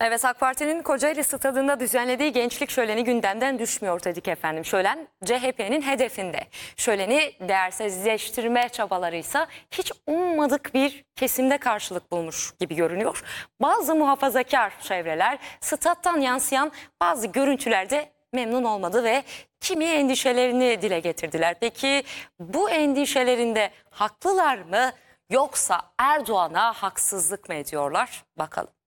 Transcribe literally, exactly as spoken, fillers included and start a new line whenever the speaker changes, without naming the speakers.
Evet, AK Parti'nin Kocaeli Stadı'nda düzenlediği gençlik şöleni gündemden düşmüyor dedik efendim. Şölen C H P'nin hedefinde. Şöleni değersizleştirme çabaları ise hiç ummadık bir kesimde karşılık bulmuş gibi görünüyor. Bazı muhafazakar çevreler stat'tan yansıyan bazı görüntülerde memnun olmadı ve kimi endişelerini dile getirdiler. Peki bu endişelerinde haklılar mı, yoksa Erdoğan'a haksızlık mı ediyorlar? Bakalım.